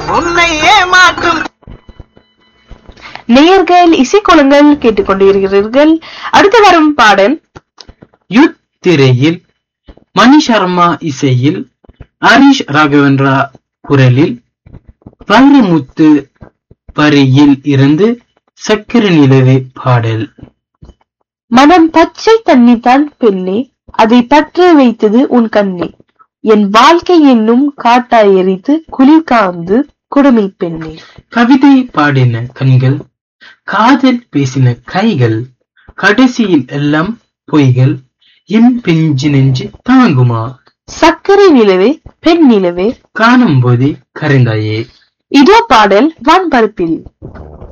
உன்னை ஏமாற்றும் நேயர்கள் இசைக்கோலங்கள் கேட்டுக்கொண்டிருக்கிறீர்கள். அடுத்து வரும் பாடல் யுத் திரையில் மணி சர்மா இசையில் ஹரிஷ் ராகவேந்திரா குரலில் வைரமுத்து வரியில் இருந்து சக்கர நிலவே பாடல். மனம் பச்சை தண்ணி தான் பெண்ணே, அதை பற்ற வைத்தது உன் கண்ணே, என் வாழ்க்கை என்னும் காட்டாய் எரித்து குளிர் காந்து குடுமி பெண்ணே. கவிதை பாடின கண்கள், காதல் பேசின கைகள், கடைசியில் எல்லாம் பொய்கள், என் பெஞ்சு நெஞ்சு தாங்குமா? சக்கரை நிலவே பெண் நிலவே காணும் போதே கரைந்தாயே. இதோ பாடல் வான்பரப்பில்.